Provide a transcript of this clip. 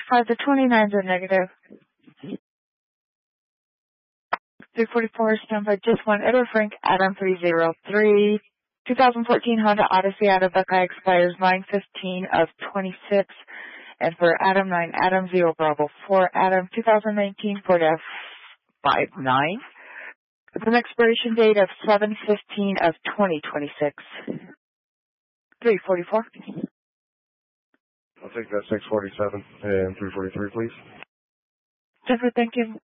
5 to 29 is a negative. 344, standby just one. Edward Frank, Adam 303. 2014 Honda Odyssey out of Buckeye expires 9/15 of 26. And for Adam 9, Adam 0, Bravo 4, Adam 2019 Ford F59. With an expiration date of 7/15 of 2026. 344. I'll take that 647 and 343, please. Jennifer, thank you.